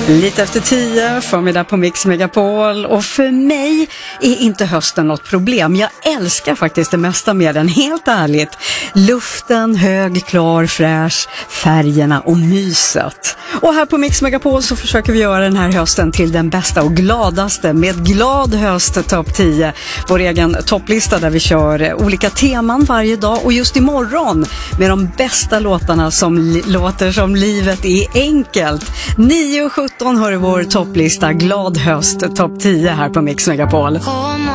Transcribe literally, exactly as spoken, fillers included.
Lite efter tio, förmiddag på Mix Megapol. Och för mig är inte hösten något problem. Jag älskar faktiskt det mesta med den, helt ärligt. Luften, hög, klar, fräsch, färgerna och myset. Och här på Mix Megapol så försöker vi göra den här hösten till den bästa och gladaste med Glad höst topp tio. Vår egen topplista där vi kör olika teman varje dag. Och just imorgon med de bästa låtarna som li- låter som livet är enkelt. nio och sjutton hör vår topplista Glad höst topp tio här på Mix Megapol.